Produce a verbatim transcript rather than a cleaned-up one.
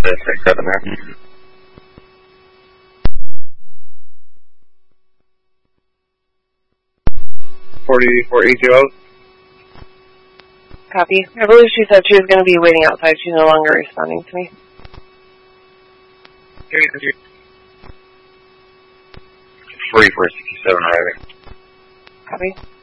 six seven there. forty-four eight zero. Copy. I believe she said she was going to be waiting outside. She's no longer responding to me. forty-four sixty-seven arriving. Copy.